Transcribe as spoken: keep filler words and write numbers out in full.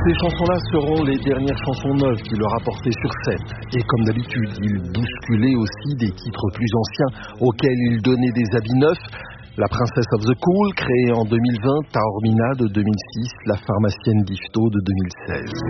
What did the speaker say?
Ces chansons-là seront les dernières chansons neuves qu'il aura portées sur scène. Et comme d'habitude, il bousculait aussi des titres plus anciens auxquels il donnait des habits neufs. La Princess of the Cool, créée en deux mille vingt, Taormina de deux mille six, La Pharmacienne d'Yvetot de deux mille seize.